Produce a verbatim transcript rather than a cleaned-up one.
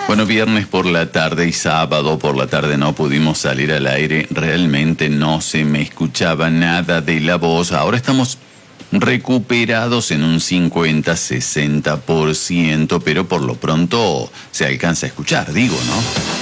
Bueno, viernes por la tarde y sábado por la tarde no pudimos salir al aire. Realmente no se me escuchaba nada de la voz. Ahora estamos recuperados en un cincuenta a sesenta por ciento, pero por lo pronto se alcanza a escuchar, digo, ¿no?